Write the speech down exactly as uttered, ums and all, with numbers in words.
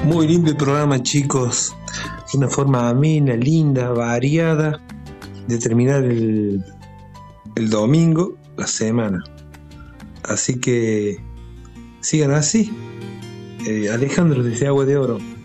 Muy lindo el programa, chicos. Una forma amena, linda, variada de terminar el, el domingo, la semana. Así que sigan así. Eh, Alejandro desde Agua de Oro.